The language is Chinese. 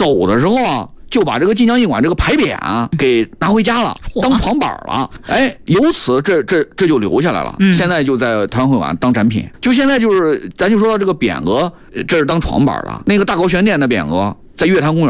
走的时候啊，就把这个晋江驿馆这个牌匾啊给拿回家了，当床板了。哎，由此这就留下来了。现在就在台湾会馆当展品。就现在就是咱就说到这个匾额，这是当床板的。那个大高悬殿的匾额在月坛公园